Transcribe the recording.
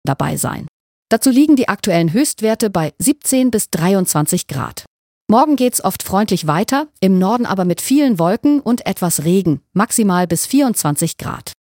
dabei sein. Dazu liegen die aktuellen Höchstwerte bei 17 bis 23 Grad. Morgen geht's oft freundlich weiter, im Norden aber mit vielen Wolken und etwas Regen, maximal bis 24 Grad.